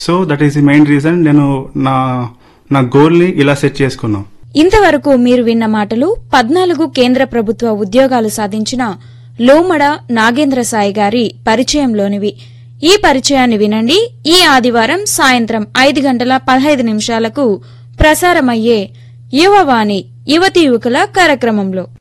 So that is the main reason నేను నా goal ని ఇలా సెట్ చేసుకున్నాను. ఇంతవరకు మీరు విన్న మాటలు 14 కేంద్ర ప్రభుత్వ ఉద్యోగాలు సాధించిన లోమడ నాగేంద్ర సాయి గారి పరిచయంలోనివి. ఈ పరిచయాన్ని వినండి ఈ ఆదివారం సాయంత్రం 5:15 ప్రసారమయ్యే యువవాణి యువతీ యువకుల కార్యక్రమంలో.